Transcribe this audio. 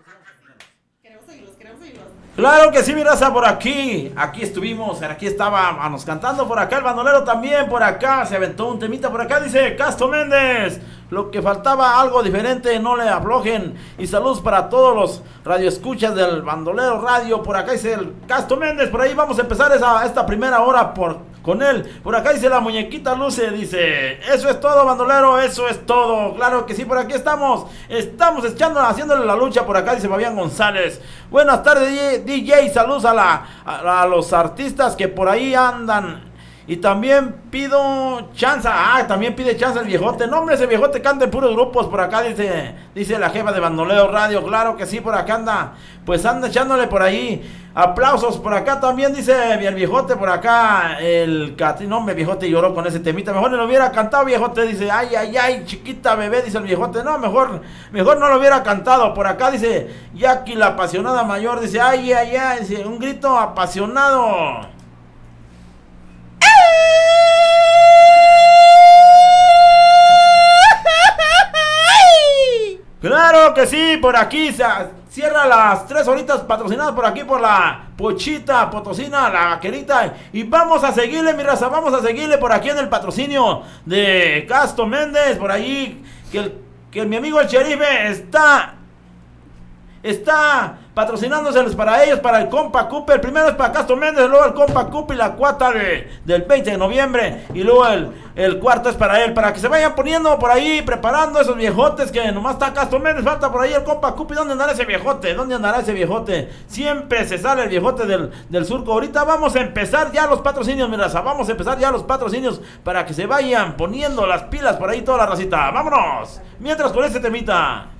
Queremos oírlos. Claro que sí, mi raza, por aquí estuvimos, aquí estábamos cantando, por acá el bandolero también, por acá se aventó un temita, por acá dice Casto Méndez, lo que faltaba algo diferente, no le aflojen, y saludos para todos los radioescuchas del Bandolero Radio, por acá dice el Casto Méndez, por ahí vamos a empezar esta primera hora con él, por acá dice la muñequita Luce, dice, eso es todo, bandolero, eso es todo, claro que sí, por aquí estamos haciéndole la lucha, por acá dice Fabián González, buenas tardes DJ, saludos a los artistas que por ahí andan, y también pido chance, también pide chance el viejote, no hombre, ese viejote canta en puros grupos, por acá dice la jefa de Bandolero Radio, claro que sí, por acá anda, pues anda echándole por ahí, aplausos por acá también, dice el viejote por acá, no hombre, viejote lloró con ese temita, mejor no lo hubiera cantado, viejote, dice, ay, chiquita bebé, dice el viejote, no, mejor no lo hubiera cantado, por acá dice, Jackie la apasionada mayor, dice, ay, dice, un grito apasionado. Claro que sí, por aquí se cierra las 3 horitas patrocinadas por aquí por la Pochita Potosina, la vaquerita. Y vamos a seguirle, mi raza, vamos a seguirle por aquí en el patrocinio de Casto Méndez. Por ahí que mi amigo el Sherife está patrocinándoselos para ellos, para el compa Cupe. El primero es para Casto Méndez, luego el compa Cupe y la cuata del 20 de noviembre. Y luego el cuarto es para él, para que se vayan poniendo por ahí, preparando esos viejotes que nomás está Casto Méndez, falta por ahí el compa Cupe. ¿Dónde andará ese viejote? Siempre se sale el viejote del surco. Ahorita vamos a empezar ya los patrocinios, mi raza, para que se vayan poniendo las pilas por ahí toda la racita. ¡Vámonos! Mientras con este temita.